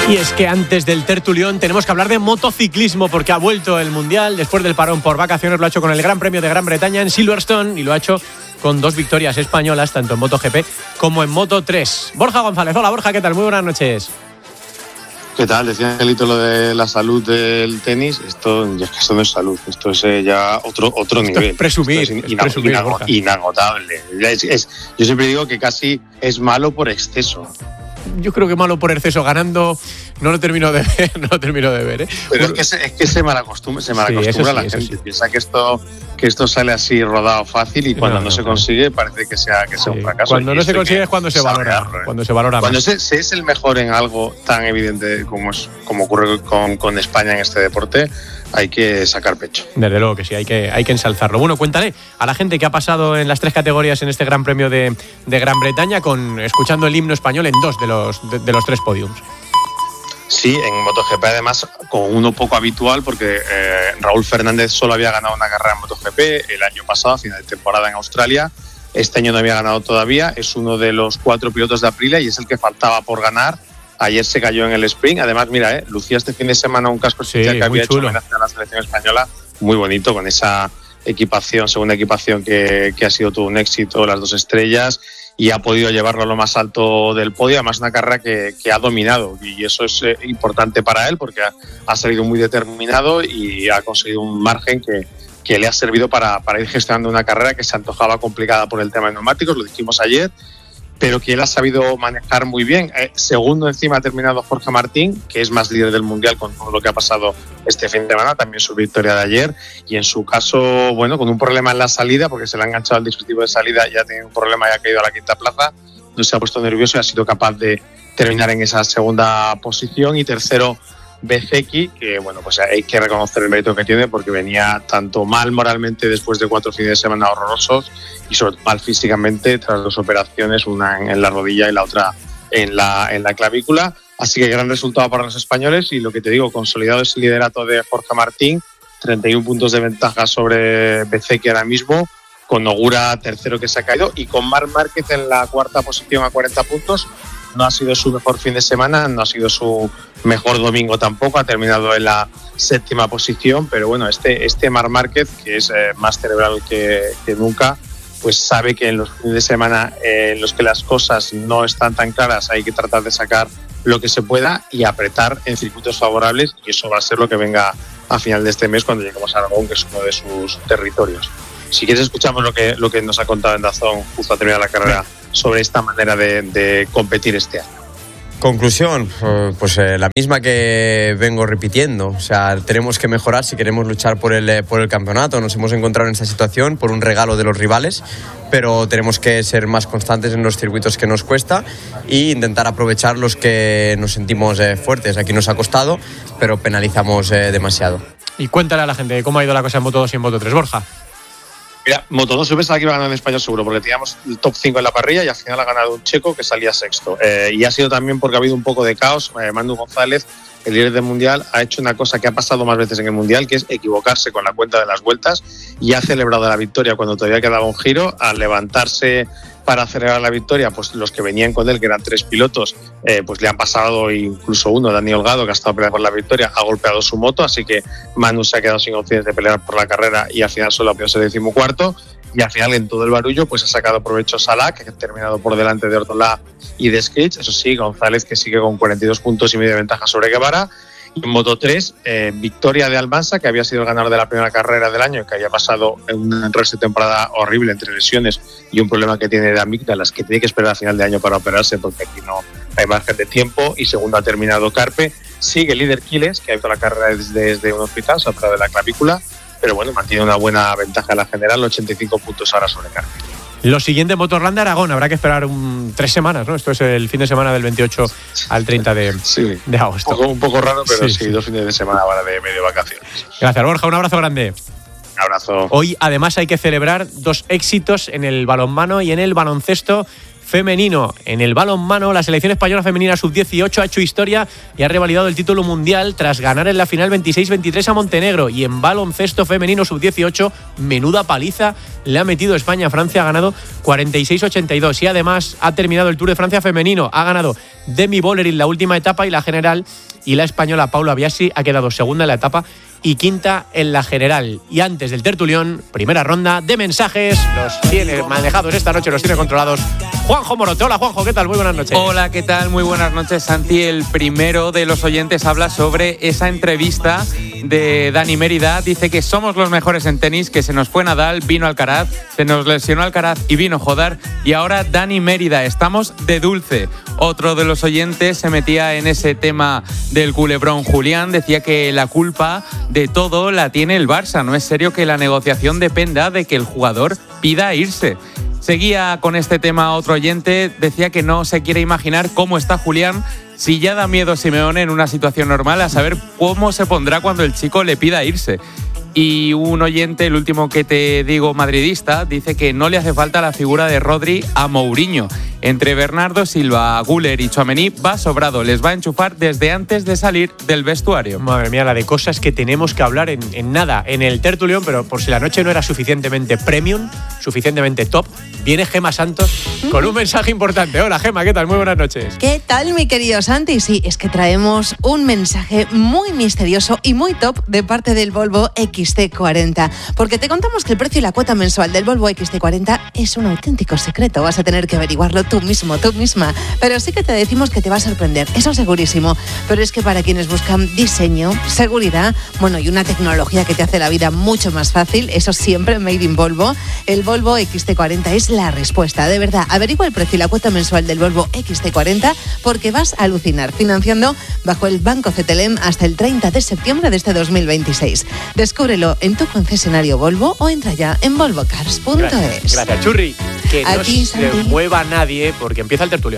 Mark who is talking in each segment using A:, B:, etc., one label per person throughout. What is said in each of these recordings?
A: Y es que antes del tertulión tenemos que hablar de motociclismo porque ha vuelto el Mundial después del parón por vacaciones. Lo ha hecho con el Gran Premio de Gran Bretaña en Silverstone y lo ha hecho con 2 victorias españolas, tanto en MotoGP como en Moto3. Borja González, hola Borja, ¿qué tal? Muy buenas noches.
B: ¿Qué tal? Decía Angelito lo de la salud del tenis. Esto no es salud, esto es ya otro nivel.
A: Es presumir,
B: inagotable. Yo siempre digo que casi es malo por exceso.
A: Yo creo que malo por exceso, ganando no lo termino de ver, ¿eh?
B: Pero es que se malacostumbra a la gente. Sí. Piensa que esto sale así rodado fácil y cuando no se consigue parece que sea un fracaso.
A: Cuando no se consigue es cuando se valora. Cuando se valora
B: cuando
A: más.
B: Se es el mejor en algo tan evidente como ocurre con España en este deporte, hay que sacar pecho.
A: Desde luego que sí, hay que ensalzarlo. Bueno, cuéntale a la gente qué ha pasado en las 3 categorías en este Gran Premio de Gran Bretaña, escuchando el himno español en 2 de los 3 podiums.
B: Sí, en MotoGP además con uno poco habitual porque Raúl Fernández solo había ganado una carrera en MotoGP el año pasado, a final de temporada en Australia. Este año no había ganado todavía, es uno de los 4 pilotos de Aprilia y es el que faltaba por ganar. Ayer se cayó en el sprint. Además, mira, lucía este fin de semana un casco especial que había hecho homenaje a la selección española, muy bonito, con esa equipación, segunda equipación que ha sido todo un éxito, las 2 estrellas, y ha podido llevarlo a lo más alto del podio. Además, una carrera que ha dominado, y eso es importante para él porque ha salido muy determinado y ha conseguido un margen que le ha servido para ir gestionando una carrera que se antojaba complicada por el tema de neumáticos, lo dijimos ayer, pero que él ha sabido manejar muy bien. Segundo encima ha terminado Jorge Martín, que es más líder del Mundial con todo lo que ha pasado este fin de semana, también su victoria de ayer, y en su caso, bueno, con un problema en la salida, porque se le ha enganchado el dispositivo de salida, ya ha tenido un problema y ha caído a la 5ª plaza, no se ha puesto nervioso y ha sido capaz de terminar en esa segunda posición. Y tercero, Bezzecchi, que bueno, pues hay que reconocer el mérito que tiene porque venía tanto mal moralmente después de 4 fines de semana horrorosos y sobre todo mal físicamente tras 2 operaciones, una en la rodilla y la otra en la clavícula. Así que gran resultado para los españoles y lo que te digo, consolidado ese liderato de Jorge Martín, 31 puntos de ventaja sobre Bezzecchi ahora mismo, con Ogura tercero que se ha caído y con Marc Márquez en la 4ª posición a 40 puntos. No ha sido su mejor fin de semana, no ha sido su mejor domingo tampoco, ha terminado en la 7ª posición, pero bueno, este Marc Márquez, que es más cerebral que nunca, pues sabe que en los fines de semana en los que las cosas no están tan claras hay que tratar de sacar lo que se pueda y apretar en circuitos favorables, y eso va a ser lo que venga a final de este mes cuando lleguemos a Aragón, que es uno de sus territorios. Si quieres escuchamos lo que nos ha contado en DAZN justo a terminar la carrera sobre esta manera de competir este año.
C: Conclusión, pues la misma que vengo repitiendo. O sea, tenemos que mejorar si queremos luchar por el campeonato. Nos hemos encontrado en esta situación por un regalo de los rivales, pero tenemos que ser más constantes en los circuitos que nos cuesta e intentar aprovechar los que nos sentimos fuertes. Aquí nos ha costado, pero penalizamos demasiado.
A: Y cuéntale a la gente cómo ha ido la cosa en Moto2 y en Moto3, Borja.
B: Mira, Moto2 yo pensaba que iba a ganar en español seguro, porque teníamos el top 5 en la parrilla y al final ha ganado un checo que salía sexto. Y ha sido también porque ha habido un poco de caos. Manu González, el líder del Mundial, ha hecho una cosa que ha pasado más veces en el Mundial, que es equivocarse con la cuenta de las vueltas, y ha celebrado la victoria cuando todavía quedaba un giro. Al levantarse para celebrar la victoria, pues los que venían con él, que eran 3 pilotos, pues le han pasado, incluso uno, Dani Holgado, que ha estado peleando por la victoria, ha golpeado su moto, así que Manu se ha quedado sin opciones de pelear por la carrera y al final solo ha podido ser 14º. Y al final, en todo el barullo, pues ha sacado provecho Salah, que ha terminado por delante de Ortolá y de Skritch. Eso sí, González, que sigue con 42 puntos y medio de ventaja sobre Guevara. Y en Moto3, victoria de Almansa, que había sido el ganador de la primera carrera del año, que había pasado en un resto de temporada horrible entre lesiones y un problema que tiene de amígdalas, que tiene que esperar a final de año para operarse porque aquí no hay margen de tiempo. Y segundo ha terminado Carpe. Sigue el líder Quiles, que ha hecho la carrera desde un hospital, se ha operado de la clavícula, pero bueno, mantiene una buena ventaja en la general, 85 puntos ahora sobre Carpe.
A: Lo siguiente, Motorland de Aragón, habrá que esperar 3 semanas, ¿no? Esto es el fin de semana del 28 al 30 de agosto.
B: Un poco raro, pero sí, 2 fines de semana ahora de medio vacaciones.
A: Gracias, Borja, un abrazo grande.
B: Un abrazo.
A: Hoy, además, hay que celebrar 2 éxitos en el balonmano y en el baloncesto femenino. En el balonmano, la selección española femenina sub-18 ha hecho historia y ha revalidado el título mundial tras ganar en la final 26-23 a Montenegro. Y en baloncesto femenino sub-18, menuda paliza le ha metido España a Francia, ha ganado 46-82. Y además ha terminado el Tour de Francia femenino. Ha ganado Demi Vollering en la última etapa y la general. Y la española Paula Biasi ha quedado segunda en la etapa y quinta en la general. Y antes del tertulión, primera ronda de mensajes. Los tiene manejados esta noche, los tiene controlados Juanjo Morote. Hola Juanjo, ¿qué tal? Muy buenas noches.
D: Hola, ¿qué tal? Muy buenas noches, Santi. El primero de los oyentes habla sobre esa entrevista de Dani Mérida. Dice que somos los mejores en tenis, que se nos fue Nadal, vino Alcaraz, se nos lesionó Alcaraz y vino Jodar. Y ahora Dani Mérida, estamos de dulce. Otro de los oyentes se metía en ese tema del culebrón Julián. Decía que la culpa de todo la tiene el Barça. No es serio que la negociación dependa de que el jugador pida irse. Seguía con este tema otro oyente. Decía que no se quiere imaginar cómo está Julián. Si ya da miedo Simeone en una situación normal, a saber cómo se pondrá cuando el chico le pida irse. Y un oyente, el último que te digo madridista, dice que no le hace falta la figura de Rodri a Mourinho. Entre Bernardo Silva, Güler y Tchouaméni va sobrado. Les va a enchufar desde antes de salir del vestuario.
A: Madre mía, la de cosas que tenemos que hablar en nada, en el tertulión, pero por si la noche no era suficientemente premium, suficientemente top, viene Gemma Santos con un mensaje importante. Hola Gemma, ¿qué tal? Muy buenas noches.
E: ¿Qué tal, mi querido Santi? Sí, es que traemos un mensaje muy misterioso y muy top de parte del Volvo XC40, porque te contamos que el precio y la cuota mensual del Volvo XC40 es un auténtico secreto. Vas a tener que averiguarlo tú mismo, tú misma, pero sí que te decimos que te va a sorprender, eso segurísimo. Pero es que para quienes buscan diseño, seguridad, bueno, y una tecnología que te hace la vida mucho más fácil, eso siempre made in Volvo, el Volvo XC40 es la respuesta. De verdad, averigua el precio y la cuota mensual del Volvo XC40 porque vas a alucinar, financiando bajo el Banco CTLM hasta el 30 de septiembre de este 2026. Descúbrelo en tu concesionario Volvo o entra ya en volvocars.es.
A: Gracias, Churri. Que no se mueva nadie porque empieza el tertulión.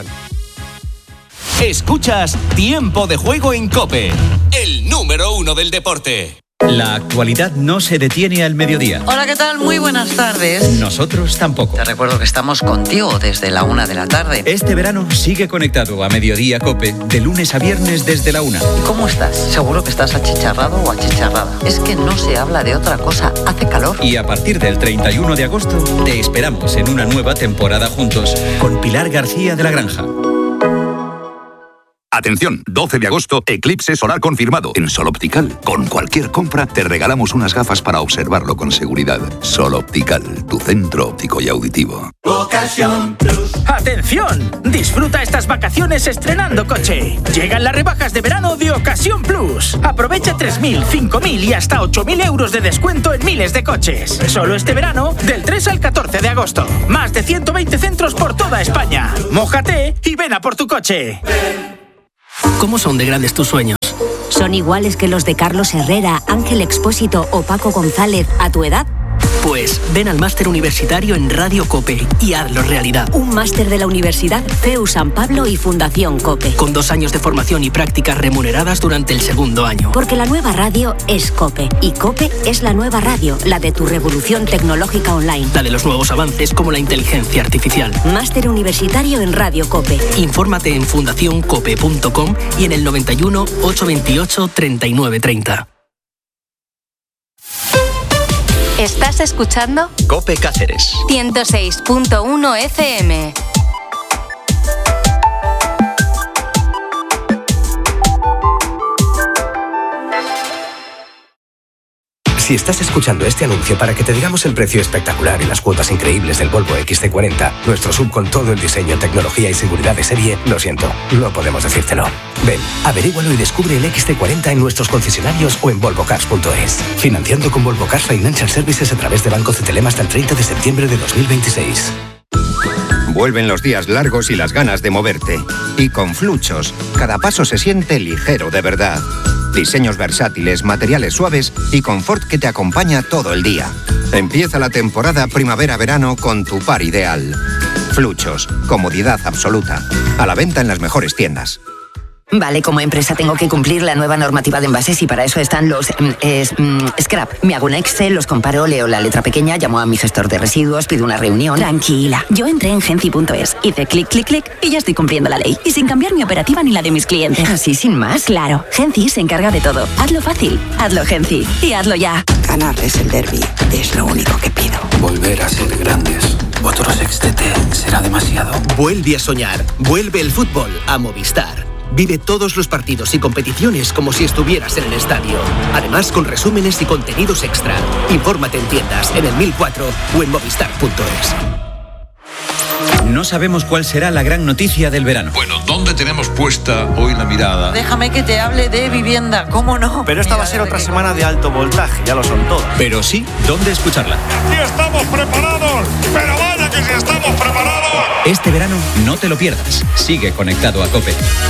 F: Escuchas Tiempo de Juego en COPE, el número 1 del deporte.
G: La actualidad no se detiene al mediodía.
H: Hola, ¿qué tal? Muy buenas tardes.
G: Nosotros tampoco.
H: Te recuerdo que estamos contigo desde la 1 de la tarde.
G: Este verano sigue conectado a Mediodía COPE, de lunes a viernes desde la 1.
H: ¿Cómo estás? Seguro que estás achicharrado o achicharrada. Es que no se habla de otra cosa. Hace calor.
G: Y a partir del 31 de agosto te esperamos en una nueva temporada juntos con Pilar García de la Granja.
I: Atención, 12 de agosto, eclipse solar confirmado en Sol Optical. Con cualquier compra te regalamos unas gafas para observarlo con seguridad. Sol Optical, tu centro óptico y auditivo.
J: Ocasión Plus. ¡Atención! Disfruta estas vacaciones estrenando coche. Llegan las rebajas de verano de Ocasión Plus. Aprovecha 3.000, 5.000 y hasta 8.000 euros de descuento en miles de coches. Solo este verano, del 3 al 14 de agosto. Más de 120 centros por toda España. Mójate y ven a por tu coche.
K: ¿Cómo son de grandes tus sueños?
L: ¿Son iguales que los de Carlos Herrera, Ángel Expósito o Paco González a tu edad?
K: Pues ven al máster universitario en Radio COPE y hazlo realidad.
L: Un máster de la Universidad CEU San Pablo y Fundación COPE.
K: Con 2 años de formación y prácticas remuneradas durante el segundo año.
L: Porque la nueva radio es COPE. Y COPE es la nueva radio, la de tu revolución tecnológica online.
K: La de los nuevos avances como la inteligencia artificial.
L: Máster universitario en Radio COPE.
K: Infórmate en fundacioncope.com y en el 91 828 3930.
M: ¿Estás escuchando?
G: COPE Cáceres
M: 106.1 FM.
N: Si estás escuchando este anuncio para que te digamos el precio espectacular y las cuotas increíbles del Volvo XC40, nuestro sub con todo el diseño, tecnología y seguridad de serie, lo siento, no podemos decírtelo. Ven, averígualo y descubre el XC40 en nuestros concesionarios o en volvocars.es. Financiando con Volvo Cars Financial Services a través de Banco CTLM hasta el 30 de septiembre de 2026.
O: Vuelven los días largos y las ganas de moverte. Y con Fluchos, cada paso se siente ligero de verdad. Diseños versátiles, materiales suaves y confort que te acompaña todo el día. Empieza la temporada primavera-verano con tu par ideal. Fluchos, comodidad absoluta. A la venta en las mejores tiendas.
P: Vale, como empresa tengo que cumplir la nueva normativa de envases y para eso están los scrap. Me hago un Excel, los comparo, leo la letra pequeña, llamo a mi gestor de residuos, pido una reunión.
Q: Tranquila, yo entré en Genci.es, hice clic, clic, clic y ya estoy cumpliendo la ley. Y sin cambiar mi operativa ni la de mis clientes.
P: ¿Así sin más?
Q: Claro, Genci se encarga de todo. Hazlo fácil, hazlo Genci y hazlo ya.
R: Ganarles el derbi es lo único que pido.
S: Volver a ser grandes. Otro sextete será demasiado.
T: Vuelve a soñar. Vuelve el fútbol a Movistar. Vive todos los partidos y competiciones como si estuvieras en el estadio. Además, con resúmenes y contenidos extra. Infórmate en tiendas, en el 1004 o en movistar.es.
G: No sabemos cuál será la gran noticia del verano.
U: Bueno, ¿dónde tenemos puesta hoy la mirada?
H: Déjame que te hable de vivienda, ¿cómo no?
V: Pero esta va a ser otra semana de alto voltaje, ya lo son todos.
G: Pero sí, ¿dónde escucharla?
U: ¡Aquí estamos preparados! ¡Pero vaya que sí estamos preparados!
G: Este verano no te lo pierdas. Sigue conectado a COPE.